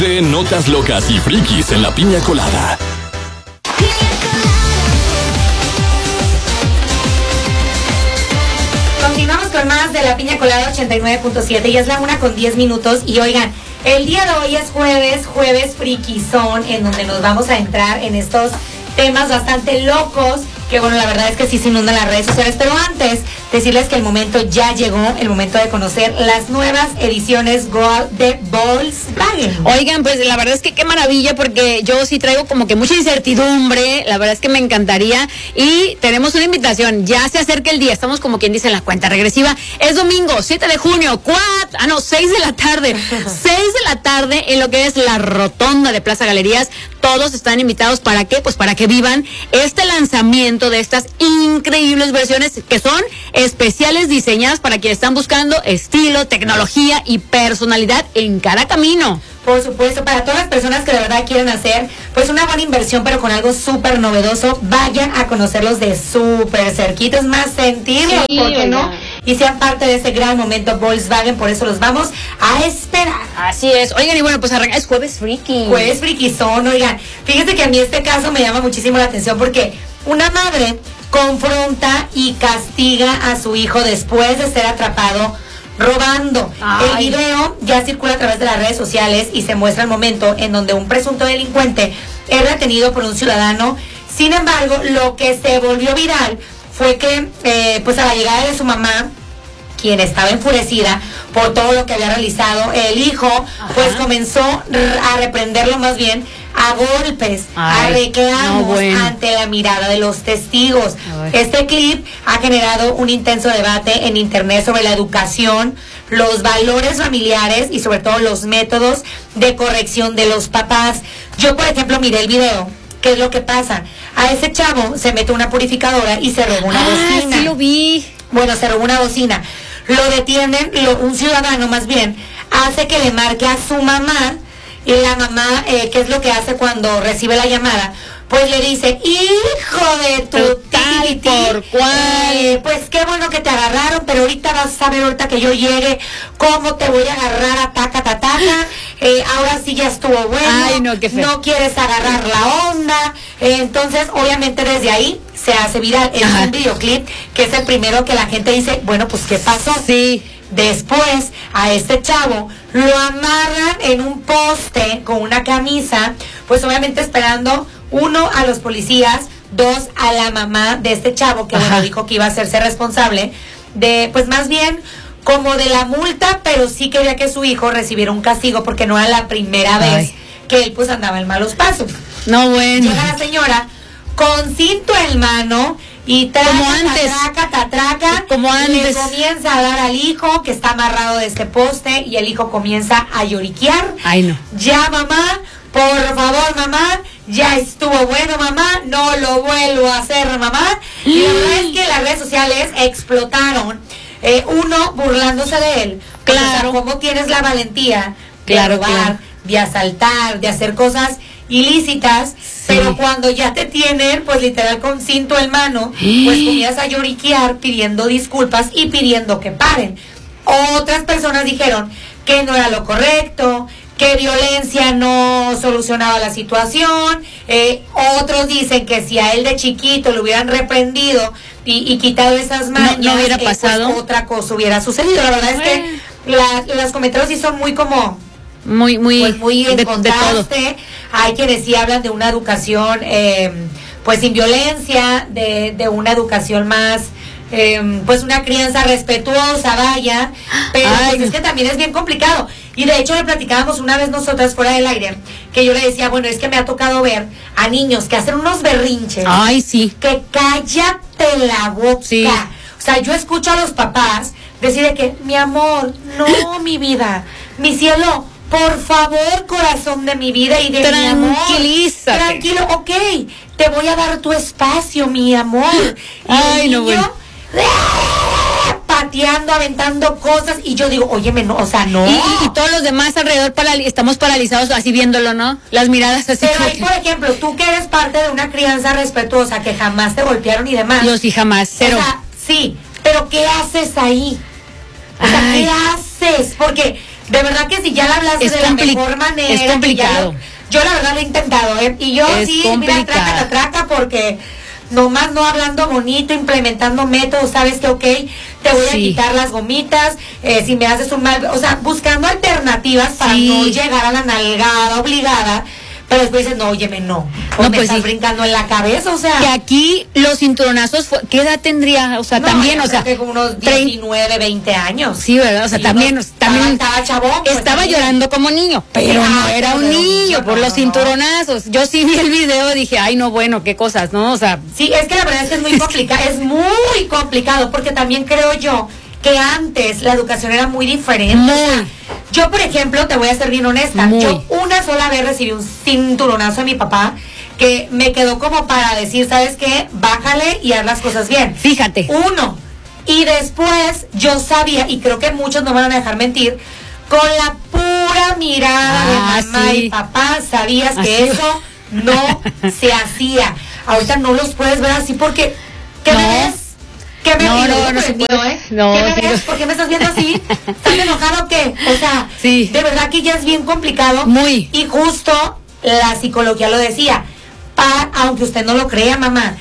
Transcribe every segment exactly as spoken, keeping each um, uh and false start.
De notas locas y frikis en la piña colada. Continuamos con más de la piña colada ochenta y nueve punto siete y es la una con diez minutos. Y oigan, el día de hoy es jueves, jueves frikizón, en donde nos vamos a entrar en estos temas bastante locos, que bueno, la verdad es que sí se inundan las redes sociales, pero antes decirles que el momento ya llegó, el momento de conocer las nuevas ediciones Gold de Volkswagen. Oigan, pues la verdad es que qué maravilla, porque yo sí traigo como que mucha incertidumbre, la verdad es que me encantaría, y tenemos una invitación, ya se acerca el día, estamos como quien dice en la cuenta regresiva, es domingo, siete de junio, cuatro, ah no, seis de la tarde, seis de la tarde en lo que es la rotonda de Plaza Galerías. Todos están invitados, ¿para qué? Pues para que vivan este lanzamiento de estas increíbles versiones que son especiales, diseñadas para quienes están buscando estilo, tecnología y personalidad en cada camino. Por supuesto, para todas las personas que de verdad quieren hacer pues una buena inversión, pero con algo súper novedoso, vayan a conocerlos de súper cerquita, es más sentirlo, sí, ¿por qué no? Y sean parte de ese gran momento Volkswagen, por eso los vamos a esperar. Así es. Oigan, y bueno, pues arranca, es jueves friki. Jueves frikizón, oigan. Fíjense que a mí este caso me llama muchísimo la atención porque una madre confronta y castiga a su hijo después de ser atrapado robando. Ay. El video ya circula a través de las redes sociales y se muestra el momento en donde un presunto delincuente es retenido por un ciudadano. Sin embargo, lo que se volvió viral fue que eh, pues a la llegada de su mamá, quien estaba enfurecida por todo lo que había realizado el hijo, ajá, pues comenzó a reprenderlo, más bien a golpes, ay, a reclamos, no, bueno, ante la mirada de los testigos. Ay. Este clip ha generado un intenso debate en internet sobre la educación, los valores familiares y sobre todo los métodos de corrección de los papás. Yo, por ejemplo, miré el video. ¿Qué es lo que pasa? A ese chavo se mete una purificadora y se robó una ah, bocina. Sí, lo vi. Bueno, se robó una bocina. Lo detienen, lo, un ciudadano más bien, hace que le marque a su mamá, y la mamá, eh, ¿qué es lo que hace cuando recibe la llamada? Pues le dice, hijo de tu tal por cual. Eh, pues qué bueno que te agarraron, pero ahorita vas a ver, ahorita que yo llegue, cómo te voy a agarrar a taca, taca, taca. Eh, ahora sí ya estuvo bueno. Ay, no, qué feo. No quieres agarrar la onda. Eh, entonces, obviamente desde ahí se hace viral. Es un videoclip que es el primero que la gente dice, bueno, pues ¿qué pasó? Sí. Después, a este chavo lo amarran en un poste con una camisa, pues obviamente esperando, uno, a los policías, dos, a la mamá de este chavo, que bueno, dijo que iba a hacerse responsable de, pues más bien, como de la multa, pero sí quería que su hijo recibiera un castigo, porque no era la primera Ay. vez que él pues andaba en malos pasos. No, bueno. Llega la señora con cinto en mano y traca, como antes, tatraca, tatraca, como antes, le comienza a dar al hijo que está amarrado de este poste y el hijo comienza a lloriquear. Ay, no. Ya, mamá, por favor, mamá, ya estuvo bueno, mamá, no lo vuelvo a hacer, mamá. Y la verdad es que las redes sociales explotaron. Eh, uno burlándose de él. Claro. O sea, ¿cómo tienes la valentía de claro, robar, claro. de asaltar, de hacer cosas ilícitas? Sí. Pero cuando ya te tienen, pues literal con cinto en mano, pues comienzas a lloriquear pidiendo disculpas y pidiendo que paren. Otras personas dijeron que no era lo correcto, que violencia no solucionaba la situación. Eh, otros dicen que si a él de chiquito le hubieran reprendido y, y quitado esas mañas, no, no hubiera eh, pasado, pues otra cosa hubiera sucedido. La verdad bueno. es que la, los comentarios sí son muy como muy muy pues muy en de, contraste. De Hay quienes sí hablan de una educación eh, pues sin violencia, de, de una educación más eh, pues una crianza respetuosa, vaya, pero Ay, pues no. es que también es bien complicado. Y de hecho le platicábamos una vez nosotras fuera del aire, que yo le decía, bueno, es que me ha tocado ver a niños que hacen unos berrinches. Ay, sí. Que cállate la boca. Sí. O sea, yo escucho a los papás decir de que, mi amor, no, mi vida, mi cielo, por favor, corazón de mi vida y de mi amor. Tranquilízate. Tranquilo, ok, te voy a dar tu espacio, mi amor. Y Ay, el no, niño, bueno. pateando, aventando cosas, y yo digo, óyeme, no, o sea, no. Y, y, y todos los demás alrededor parali- estamos paralizados así viéndolo, ¿no? Las miradas así. Pero ahí, por ejemplo, tú que eres parte de una crianza respetuosa, que jamás te golpearon y demás. Yo sí, jamás, cero. O sea, sí, pero ¿qué haces ahí? O sea, Ay. ¿qué haces? Porque de verdad que si ya la hablaste es de la mejor manera. Es complicado. Lo, yo la verdad lo he intentado, ¿eh? Y yo es sí, complicado. mira, traca, la traca, porque nomás no hablando bonito, implementando métodos, sabes que, ok, te voy sí. a quitar las gomitas, eh, si me haces un mal, o sea, buscando alternativas para sí. no llegar a la nalgada obligada. Pero después dices, no, óyeme, no. O no, me pues estás sí. brincando en la cabeza, o sea. Que aquí los cinturonazos, fue, ¿qué edad tendría? O sea, no, también, o sea. Que como unos diecinueve, veinte años. Sí, ¿verdad? O sea, sí, también. No, también estaba, estaba chabón. Pues, estaba también. llorando como niño, pero sí, no era un niño no, por no, los no, cinturonazos. Yo sí vi el video y dije, ay, no, bueno, qué cosas, ¿no? O sea. Sí, es que la verdad es que es muy complicado, es muy complicado, porque también creo yo que antes la educación era muy diferente. Muy. O sea, yo, por ejemplo, te voy a ser bien honesta, muy. yo una sola vez recibí un cinturonazo de mi papá que me quedó como para decir, ¿sabes qué? Bájale y haz las cosas bien. Fíjate. Uno. Y después yo sabía, y creo que muchos no me van a dejar mentir, con la pura mirada ah, de mamá sí. y papá, sabías así. que eso no se hacía. Ahorita no los puedes ver así porque, ¿qué no. me ves? ¿Qué me no, río? no, no se puede. ¿eh? No, ¿Qué me sí, ves? no. ¿Por qué me estás viendo así? ¿Estás enojado o qué? O sea, sí. de verdad que ya es bien complicado. Muy. Y justo la psicología lo decía. Pa, aunque usted no lo crea, mamá,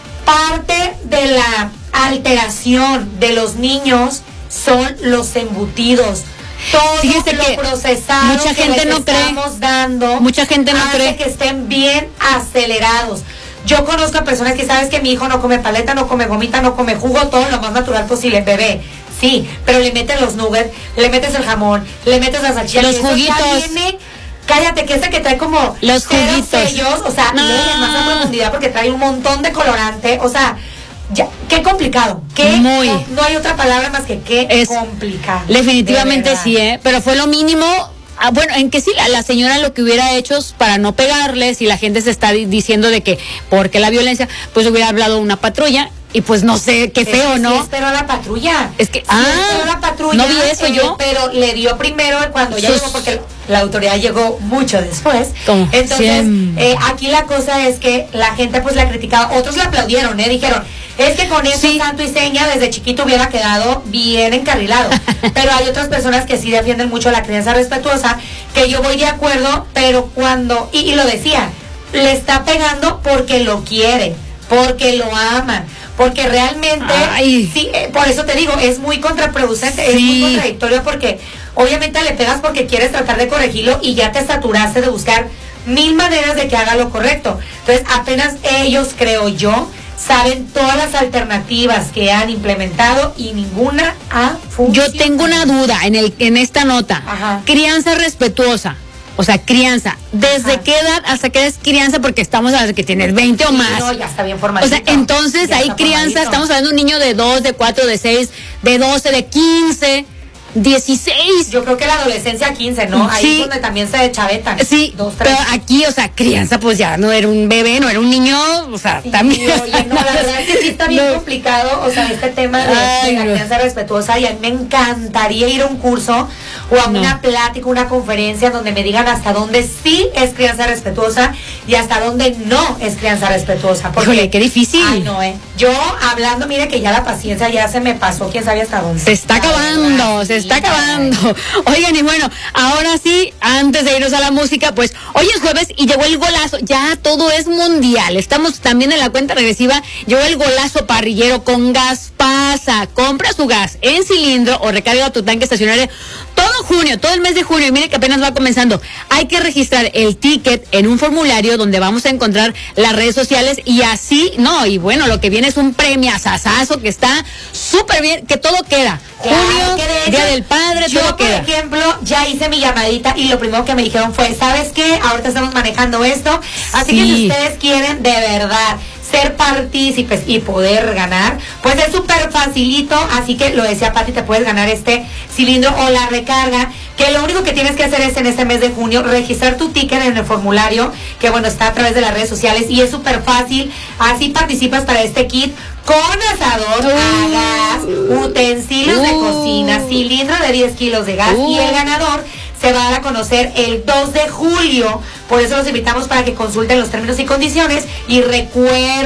parte de la alteración de los niños son los embutidos. Todo Fíjese lo que procesado mucha que gente les no estamos cree. dando Mucha gente no hace cree que estén bien acelerados. Yo conozco a personas que sabes que mi hijo no come paleta, no come gomita, no come jugo, todo lo más natural posible, bebé. Sí, pero le metes los nuggets, le metes el jamón, le metes las salchichas. Los juguitos. Viene, cállate, que ese que trae como los juguitos. Sellos, o sea, no. lees más a profundidad porque trae un montón de colorante, o sea, ya, qué complicado. Qué Muy. No, no hay otra palabra más que qué es complicado. Definitivamente sí, ¿eh? Pero fue lo mínimo. Ah, bueno, en que sí, la, la señora lo que hubiera hecho para no pegarles y la gente se está di- diciendo de que, porque la violencia, pues hubiera hablado una patrulla y pues no sé, qué feo, es, ¿no? Sí esperó a la patrulla. Es que, sí ah, esperó a la patrulla. no vi eso eh, yo. Pero le dio primero cuando ya Sus... llegó, porque la autoridad llegó mucho después. ¿Cómo? Entonces, eh, aquí la cosa es que la gente pues la criticaba, otros la aplaudieron, ¿eh? Dijeron, es que con eso sí. santo y seña desde chiquito hubiera quedado bien encarrilado. Pero hay otras personas que sí defienden mucho la crianza respetuosa, que yo voy de acuerdo, pero cuando, y, y lo decía, le está pegando porque lo quiere, porque lo ama, porque realmente, Ay. sí, eh, por eso te digo, es muy contraproducente, sí. es muy contradictorio, porque obviamente le pegas porque quieres tratar de corregirlo y ya te saturaste de buscar mil maneras de que haga lo correcto. Entonces apenas ellos, creo yo, saben todas las alternativas que han implementado y ninguna ha funcionado. Yo tengo una duda en el en esta nota. Ajá. Crianza respetuosa. O sea, crianza. ¿Desde Ajá. qué edad hasta qué edad es crianza? Porque estamos hablando de que tienes veinte o más. No, ya está bien formadito. O sea, entonces ya hay crianza, formadito. Estamos hablando de un niño de dos, de cuatro, de seis, de doce, de quince, dieciséis. Yo creo que la adolescencia quince, ¿no? Ahí sí. es donde también se chavetan. Sí, dos, pero aquí, o sea, crianza, pues ya no era un bebé, no era un niño, o sea, sí, también. Oye, no, la verdad es que sí está bien no. complicado, o sea, este tema de, Ay, de la no. crianza respetuosa, y a mí me encantaría ir a un curso o a no. una plática, una conferencia donde me digan hasta dónde sí es crianza respetuosa y hasta dónde no es crianza respetuosa. Porque, híjole, qué difícil. Ay, no, eh. Yo hablando, mire que ya la paciencia ya se me pasó, quién sabe hasta dónde. Se está acabando, Ay, se está sí, acabando. Oigan, y bueno, ahora sí, antes de irnos a la música, pues hoy es jueves y llegó el golazo. Ya todo es mundial. Estamos también en la cuenta regresiva. Llegó el golazo parrillero con gas pasa. Compra su gas en cilindro o recarga tu tanque estacionario todo junio, todo el mes de junio. Y mire que apenas va comenzando. Hay que registrar el ticket en un formulario donde vamos a encontrar las redes sociales y así, no, y bueno, lo que viene es un premiazazazo que está súper bien, que todo queda. Claro, Junio, que de hecho, Día del Padre, yo, todo por queda. ejemplo, ya hice mi llamadita y lo primero que me dijeron fue, ¿sabes qué? Ahorita estamos manejando esto, así Sí. que si ustedes quieren de verdad ser partícipes y poder ganar, pues es súper facilito, así que lo decía Pati, te puedes ganar este cilindro o la recarga, que lo único que tienes que hacer es en este mes de junio registrar tu ticket en el formulario, que bueno, está a través de las redes sociales y es súper fácil, así participas para este kit con asador Uh. a gas, utensilios de Uh. cocina, cilindro de diez kilos de gas Uh. y el ganador se va a dar a conocer el dos de julio. Por eso los invitamos para que consulten los términos y condiciones. Y recuerda,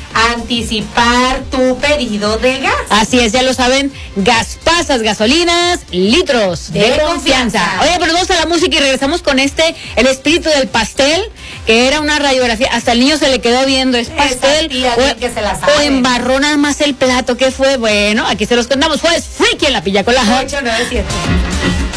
anticipar tu pedido de gas. Así es, ya lo saben, Gaspasas, gasolinas, litros de, De confianza. confianza. Oye, pero vamos a la música y regresamos con este, el espíritu del pastel, que era una radiografía, hasta el niño se le quedó viendo, es pastel, tía, o, que se la sabe. o embarró nada más el plato, ¿qué fue? Bueno, aquí se los contamos, fue Freaky en la Pilla Colada. ocho nueve siete